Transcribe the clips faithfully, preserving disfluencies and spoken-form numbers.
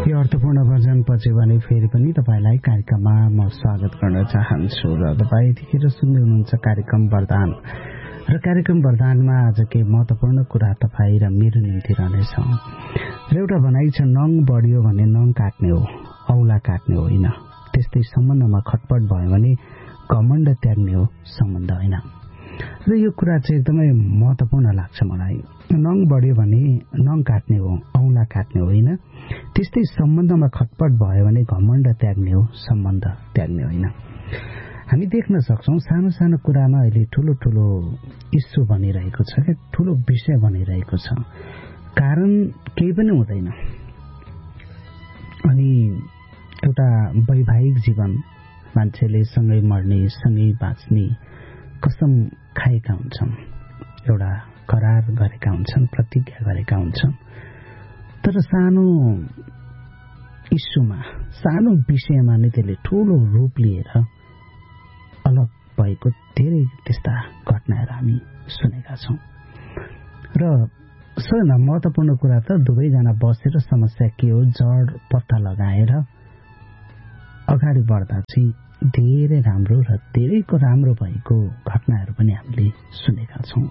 यो अर्थपूर्ण भजनपछि भने फेरि पनि तपाईलाई कार्यक्रममा म स्वागत गर्न चाहन्छु र तपाईँ यतिखेर सुन्दै हुनुहुन्छ कार्यक्रम वरदान र कार्यक्रम वरदानमा आज के महत्वपूर्ण कुरा तपाईँ र मेरो निम्ति रहनेछ। र एउटा भनाइ छ, नङ बढ्यो भने नङ काट्ने हो, औला काट्ने होइन। त्यस्तै सम्बन्धमा खटपट भयो भने घमण्ड त्याग्ने हो, सम्बन्ध होइन। र यो कुरा चाहिँ एकदमै महत्वपूर्ण लाग्छ मलाई। नङ बढ्यो भने नङ काट्ने हो, औला काट्ने होइन। त्यस्तै सम्बन्धमा खटपट भयो भने घमण्ड त्याग्ने हो, सम्बन्ध त्याग्ने होइन। हामी देख्न सक्छौं सानो सानो कुरामा अहिले ठूलो ठूलो इस्यु बनिरहेको छ, क्या ठूलो विषय बनिरहेको छ, कारण केही पनि हुँदैन। अनि एउटा वैवाहिक जीवन, मान्छेले सँगै मर्ने सँगै बाँच्ने कसम खाएका हुन्छन्, एउटा करार गरेका हुन्छन्, प्रतिज्ञा गरेका हुन्छन्। तर सानो इस्युमा, सानो विषयमा नै त्यसले ठूलो रूप लिएर अलग भएको धेरै त्यस्ता घटनाहरू हामी सुनेका छौं। र सबैभन्दा महत्वपूर्ण कुरा त दुवैजना बसेर समस्या के हो जड पत्ता लगाएर अगाडि बढ्दा चाहिँ धेरै राम्रो र धेरैको राम्रो भएको घटनाहरू पनि हामीले सुनेका छौं।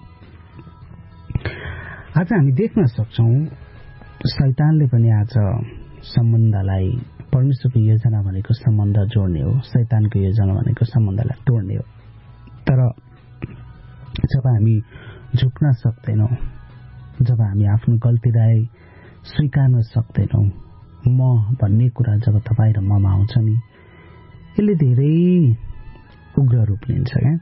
आज हामी देख्न सक्छौं शैतानले पनि आज सम्बन्धलाई, परमेश्वरको योजना भनेको सम्बन्ध जोड्ने हो, शैतानको योजना भनेको सम्बन्धलाई तोड्ने हो। तर जब हामी झुक्न सक्दैनौं, जब हामी आफ्नो गल्तीलाई स्वीकार्न सक्दैनौं, म भन्ने कुरा जब तपाईँ र ममा आउँछ नि, यसले धेरै उग्र रूप लिन्छ। क्या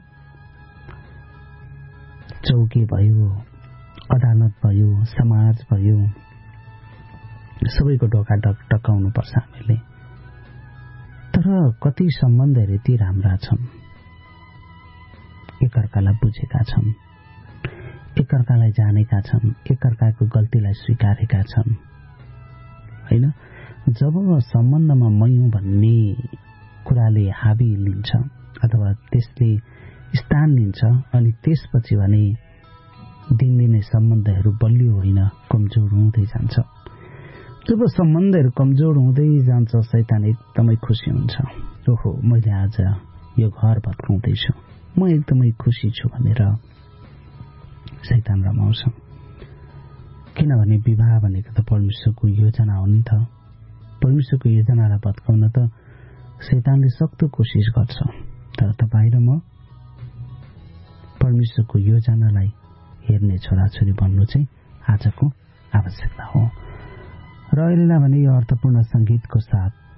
चौकी भयो, अदालत भयो, समाज भयो, सबैको ढोका टकाउनु पर्छ हामीले। तर कति सम्बन्धहरू यति राम्रा छन्, एकअर्कालाई बुझेका छन्, एकअर्कालाई जानेका छन्, एकअर्काको गल्तीलाई स्वीकारेका छन्, होइन? जब सम्बन्धमा मै हुँ भन्ने कुराले हाबी लिन्छ अथवा त्यसले स्थान लिन्छ, अनि त्यसपछि भने दिनदिनै सम्बन्धहरू बलियो होइन कमजोर हुँदै जान्छ। जब सम्बन्धहरू कमजोर हुँदै जान्छ, शैतान एकदमै खुसी हुन्छ। ओहो, मैले आज यो घर भत्काउँदैछु, म एकदमै खुसी छु भनेर शैतान रमाउँछ। किनभने विवाह भनेको त परमेश्वरको योजना हो नि त। परमेश्वरको योजनालाई भत्काउन त शैतानले सक्दो कोसिस गर्छ। तर तपाईँ र म परमेश्वरको योजनालाई हेर्ने छोराछोरी बन्नु चाहिँ आजको आवश्यकता हो। र अहिलेलाई भने यो अर्थपूर्ण संगीतको साथ